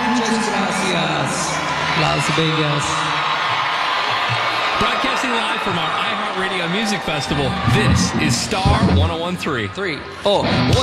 Muchas gracias. Las Vegas. Broadcasting live from our iHeartRadio Music Festival, this is Star 1013. 3. Oh,